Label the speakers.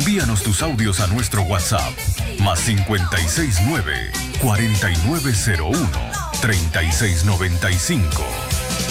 Speaker 1: Envíanos tus audios a nuestro WhatsApp, más 569 4901 3695.